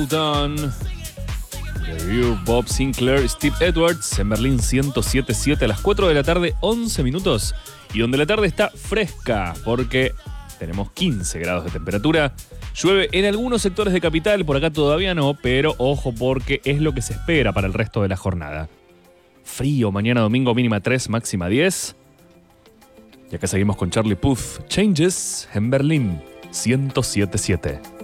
Done. The Review, Bob Sinclair, Steve Edwards, en Berlín 107.7 a las 4 de la tarde, 11 minutos. Y donde la tarde está fresca, porque tenemos 15 grados de temperatura. Llueve en algunos sectores de capital, por acá todavía no, pero ojo porque es lo que se espera para el resto de la jornada. Frío mañana domingo, mínima 3, máxima 10. Y acá seguimos con Charlie Puth, Changes, en Berlín 107.7.